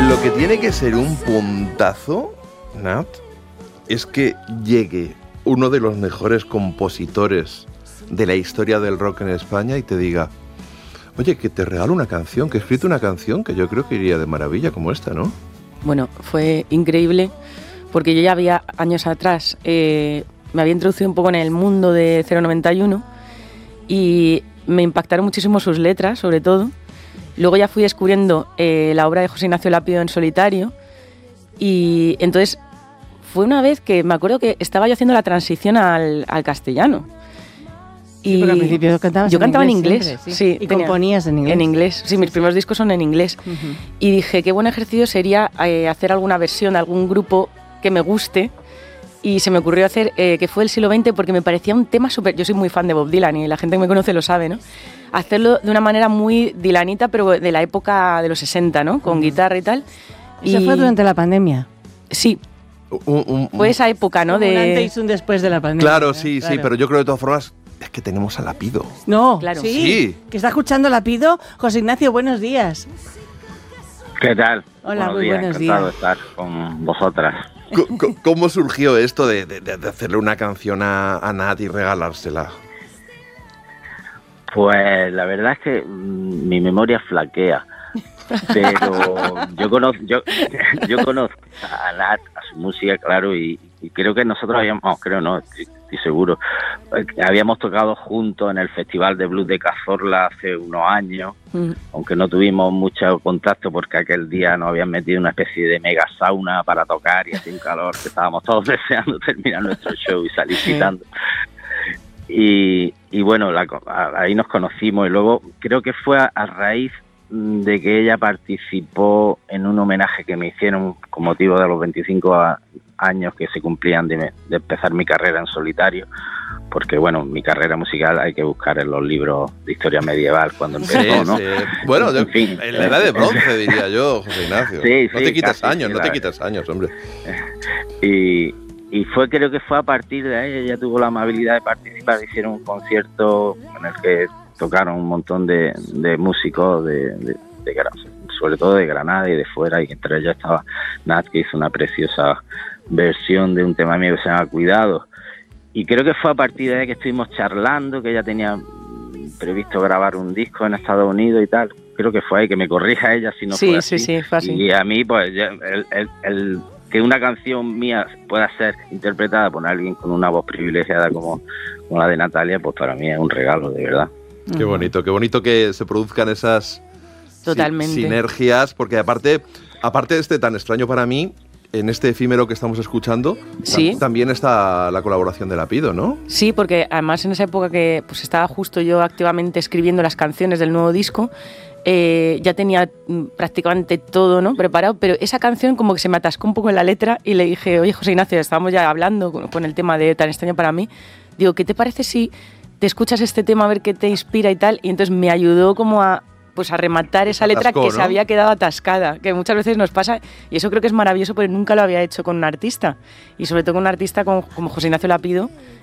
Lo que tiene que ser un puntazo, Nat, es que llegue uno de los mejores compositores de la historia del rock en España y te diga: oye, que te regalo una canción, que he escrito una canción que yo creo que iría de maravilla como esta, ¿no? Bueno, fue increíble porque yo ya había años atrás, me había introducido un poco en el mundo de 091 y me impactaron muchísimo sus letras, sobre todo. Luego ya fui descubriendo la obra de José Ignacio Lápido en solitario y entonces fue una vez que me acuerdo que estaba yo haciendo la transición al castellano. Y sí, al principio yo cantaba en inglés, siempre, sí. ¿Y componías en inglés? En inglés, sí, mis primeros discos son en inglés. Uh-huh. Y dije, qué buen ejercicio sería hacer alguna versión de algún grupo que me guste. Y se me ocurrió hacer, que fue el siglo XX, porque me parecía un tema súper... Yo soy muy fan de Bob Dylan y la gente que me conoce lo sabe, ¿no? Hacerlo de una manera muy dylanita, pero de la época de los 60, ¿no? Con guitarra y tal. ¿Eso fue durante la pandemia? Sí. Fue esa época, ¿no? Un antes y un después de la pandemia. Claro, sí, claro. Sí, pero yo creo de todas formas... Es que tenemos a Lápido. No, claro. Sí. ¿Que está escuchando Lápido? José Ignacio, buenos días. ¿Qué tal? Hola, muy buenos días. Encantado de estar con vosotras. ¿Cómo surgió esto de hacerle una canción a Nat y regalársela? Pues la verdad es que mi memoria flaquea, pero yo conozco a Nat, a su música, claro, y creo que nosotros estoy seguro, habíamos tocado juntos en el Festival de Blues de Cazorla hace unos años, aunque no tuvimos mucho contacto porque aquel día nos habían metido en una especie de mega sauna para tocar y hacía un calor que estábamos todos deseando terminar nuestro show y salir quitando. Y bueno, ahí nos conocimos y luego creo que fue a raíz de que ella participó en un homenaje que me hicieron con motivo de los 25 años que se cumplían de empezar mi carrera en solitario, porque bueno, mi carrera musical hay que buscar en los libros de historia medieval cuando empezó, ¿no? Sí. Bueno, en fin, en la edad de bronce diría yo, José Ignacio. Sí, no te quitas años, no te quitas años, hombre. Y creo que fue a partir de ahí, ella tuvo la amabilidad de participar, hicieron un concierto en el que tocaron un montón de músicos sobre todo de Granada y de fuera, y entre ellos estaba Nat, que hizo una preciosa versión de un tema mío que se llama Cuidado. Y creo que fue a partir de ahí que estuvimos charlando, que ella tenía previsto grabar un disco en Estados Unidos y tal. Creo que fue ahí, que me corrija ella si no fue así. Sí, fue así. Y a mí, pues, el que una canción mía pueda ser interpretada por alguien con una voz privilegiada como la de Natalia, pues para mí es un regalo, de verdad. Qué bonito que se produzcan esas sinergias, porque aparte de este tan extraño para mí, en este efímero que estamos escuchando, también está la colaboración de Lápido, ¿no? Sí, porque además en esa época que pues estaba justo yo activamente escribiendo las canciones del nuevo disco, ya tenía prácticamente todo, ¿no?, preparado, pero esa canción como que se me atascó un poco en la letra y le dije: oye, José Ignacio, estábamos ya hablando con el tema de Tan extraño para mí, digo, ¿qué te parece si te escuchas este tema a ver qué te inspira y tal? Y entonces me ayudó como a rematar esa letra que se había quedado atascada, que muchas veces nos pasa, y eso creo que es maravilloso porque nunca lo había hecho con un artista, y sobre todo con un artista como José Ignacio Lápido,